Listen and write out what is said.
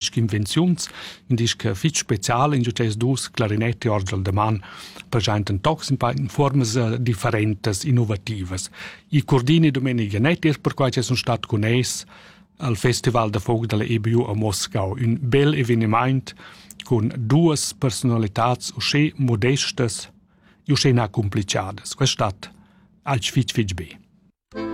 disc invenziuns, un disc fitch special, in giuces dus clarinetti orgel de man, presentan tocs in formas differentes, innovativas. I cordini Domenic Janetti, per quai c'è stat connes al Festival de Folk della EBU a Moscau, un bel eveniment con duas personalitats usce modestas e usce na complicadas. Quest stat alch fitch be.